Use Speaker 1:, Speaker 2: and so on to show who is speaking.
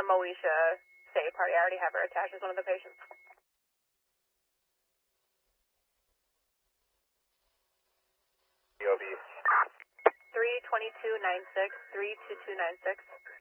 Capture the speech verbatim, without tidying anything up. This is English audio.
Speaker 1: Moesha Say Party. I already have her attached as one of the patients.
Speaker 2: D O B.
Speaker 1: three two two nine six, three two two nine six.